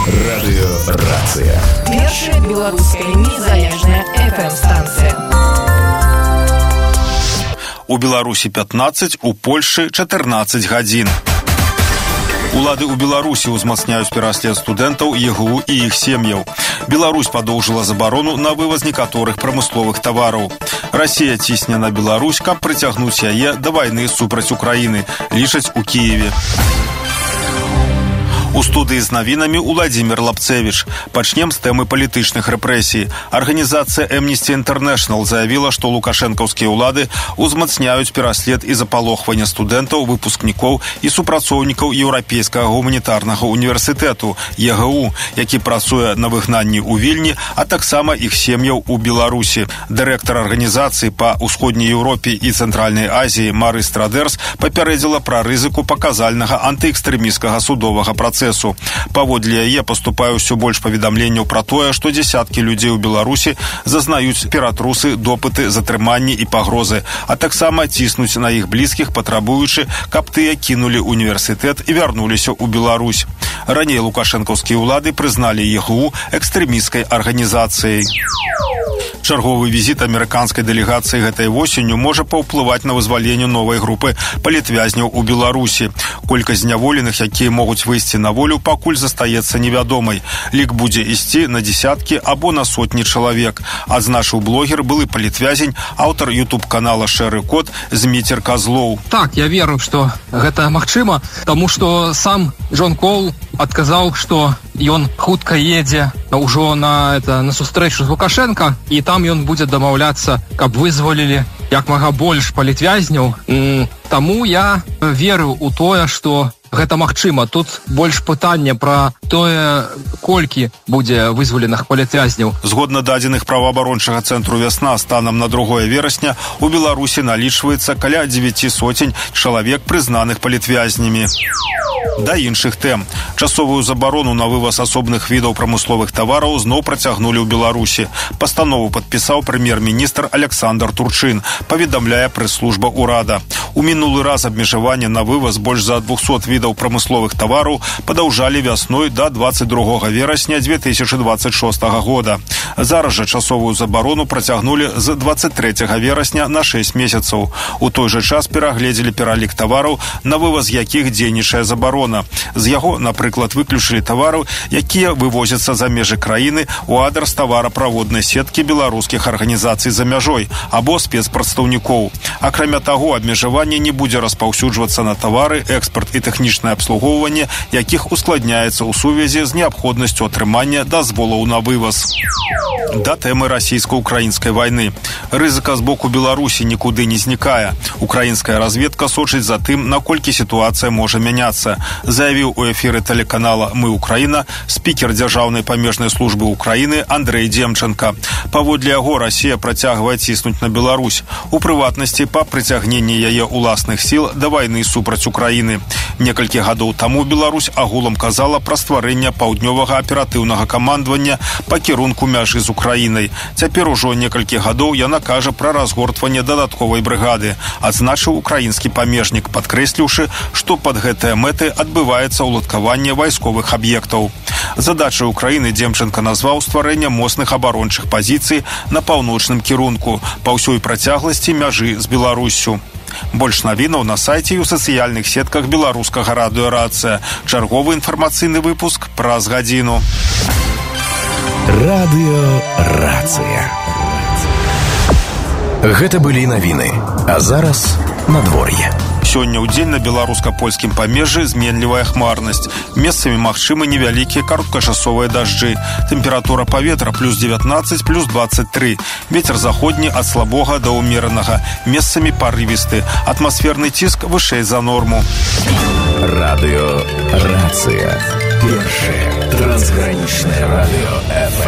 Радыёрацыя. Першая беларуская незалежная FM-станцыя. У Беларусі 15, у Польшы 14 гадзін. Улады ў Беларусі ўзмацняюць пераслед студэнтаў ЕГУ і іх сем'яў. Беларусь падоўжыла забарону на вываз некаторых прамысловых тавараў. Расія цісне на Беларусь, каб прыцягнуць яе да вайны супраць Украіны, лічаць у Кіеве. У студыі з навінамі Уладзімір Лапцевіч. Пачнем з тэмы палітычных рэпрэсій. Арганізацыя Amnesty International заявіла, што лукашэнкаўскія ўлады ўзмацняюць пераслед і запалохванне студэнтаў, выпускнікоў і супрацоўнікаў Еўрапейскага гуманітарнага універсітэту ЕГУ, які працуе на выгнанні ў Вільні, а таксама іх сем'яў у Беларусі. Дырэктар арганізацыі па ўсходняй Еўропе і Цэнтральнай Азіі Марыс Традэрс папярэдзіла пра рызыку паказальнага антыэкстрэмісцкага судовага працэсу. Паводле яе паступае ўсё больш паведамленняў пра тое, што дзесяткі людзей у Беларусі зазнаюць ператрусы, допыты, затрыманні і пагрозы, а таксама ціснуць на іх блізкіх, патрабуючы, каб тыя кінулі універсітэт і вярнуліся ў Беларусь. Раней лукашэнкаўскія ўлады прызналі ЕГУ экстрэмісцкай арганізацыяй. Чарговы візіт амерыканскай дэлегацыі гэтай восенню можа паўплываць на вызваленне новай групы палітвязняў у Беларусі. Колькасць зняволеных, якія могуць выйсці на волю, пакуль застаецца невядомай. Лік будзе ісці на дзесяткі або на сотні чалавек. Адзначыў блогер, былы палітвязень, аўтар ютуб-канала «Шэры кот» Зміцер Казлоў. Так, я веру, што гэта магчыма, таму што сам Джон Коул адказаў, што ён хутка едзе ўжо на сустрэчу з Лукашенко, і там ён будзе дамаўляцца, каб вызвалілі як мага больш палітвязняў. Таму я веру ў тое, што гэта магчыма. Тут больш пытанне пра тое, колькі будзе вызваленых палітвязняў. Згодна дадзеных праваабарончага цэнтру «Вясна», станам на 2 верасня у Беларусі налічваецца каля 900 чалавек, прызнаных палітвязнямі. Да іншых тэм. Часовую забарону на вываз асобных відаў прамысловых тавараў зноў працягнулі ў Беларусі. Пастанову падпісаў прэм'ер-міністр Александр Турчын, паведамляе прэс-служба ўрада. У мінулы раз абмежаванне на вываз больш за 200 відаў прамысловых тавараў падаўжалі вясной да 22 верасня 2026 года. Зараз жа часовую забарону працягнулі з 23 верасня на 6 месяцаў. У той жа час перагледзелі пералік тавараў, на вываз якіх дзейнічае забарона. З яго, напрыклад, выключылі тавараў, якія вывозяцца за межы краіны ў адрас тавараправоднай сеткі беларускіх арганізацый за мяжой або спецпрадстаўнікоў. Акрамя таго, абмежаванне не будзе распаўсюджвацца на тавары, экспарт і тэхнічнае абслугоўванне, якіх ускладняецца ў сувязі з неабходнасцю атрымання дазволаў на вываз. Да тэмы расійска-украінскай вайны. Рызыка з боку Беларусі нікуды не знікае. Украінская разведка сочыць за тым, наколькі сітуацыя можа мяняцца, заявіў у эфіры тэлеканала «Мы Украіна» спікер Дзяржаўнай памежнай службы Украіны Андрэй Демченко. Паводле яго, Расія працягвае ціснуць на Беларусь, у прыватнасці па прыцягненні яе ўласных сіл да вайны супраць Украіны. Некалькі гадоў таму Беларусь агулам казала пра стварэнне паўднёвага аператыўнага камандавання па кірунку мяжы з Украінай. Цяпер ужо некалькі гадоў яна кажа пра разгортванне дадатковай брыгады, адзначыў украінскі памежнік, падкрэсліўшы, што пад гэтыя мэты адбываецца ўладкаванне вайсковых аб'ектаў. Задачай Украіны Демченко назваў стварэнне моцных абарончых пазіцый на паўночным кірунку па ўсёй працягласці мяжы з Беларуссю. Больш навінаў на сайце і ў сацыяльных сетках беларускага радыёрацыя. Чарговы інфармацыйны выпуск праз гадзіну. Радыёрацыя. Гэта былі навіны. А зараз надвор'е. Сёння ў дзень на беларуска-польскім памежжы зменлівая хмарнасць. Месцамі магчымы невялікія кароткачасовыя дажджы. Тэмпература паветра плюс 19, плюс 23. Вецер заходні ад слабога да ўмеранага. Месцамі парывісты. Атмасферны ціск вышэй за норму. Радыёрацыя. Першае трансгранічнае радыё FM.